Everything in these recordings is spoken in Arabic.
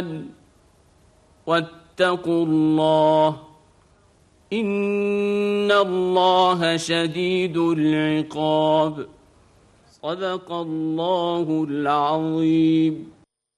القرآن واتقوا الله إن الله شديد العقاب. صدق الله العظيم.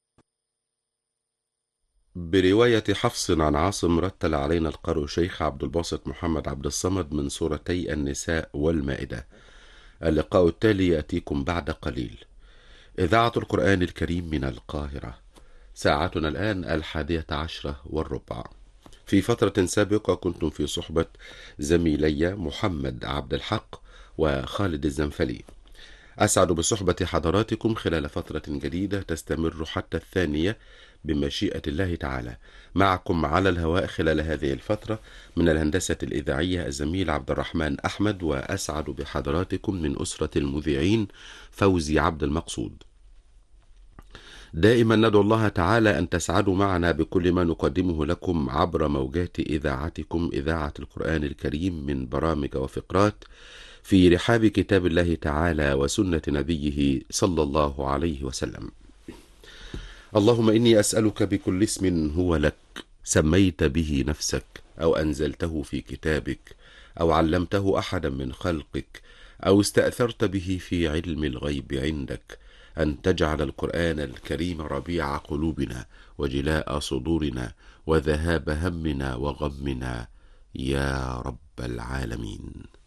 برواية حفص عن عاصم رتل علينا القارئ شيخ عبد الباسط محمد عبد الصمد من سورتي النساء والمائدة. اللقاء التالي يأتيكم بعد قليل. إذاعة القرآن الكريم من القاهرة. ساعتنا الآن 11:15. في فترة سابقة كنتم في صحبة زميلي محمد عبد الحق وخالد الزنفلي. أسعد بصحبة حضراتكم خلال فترة جديدة تستمر حتى 2 بمشيئة الله تعالى. معكم على الهواء خلال هذه الفترة من الهندسة الإذاعية الزميل عبد الرحمن أحمد، وأسعد بحضراتكم من أسرة المذيعين فوزي عبد المقصود. دائما ندعو الله تعالى أن تسعدوا معنا بكل ما نقدمه لكم عبر موجات إذاعتكم إذاعة القرآن الكريم من برامج وفقرات في رحاب كتاب الله تعالى وسنة نبيه صلى الله عليه وسلم. اللهم إني أسألك بكل اسم هو لك سميت به نفسك أو أنزلته في كتابك أو علمته أحدا من خلقك أو استأثرت به في علم الغيب عندك أن تجعل القرآن الكريم ربيع قلوبنا وجلاء صدورنا وذهاب همنا وغمنا يا رب العالمين.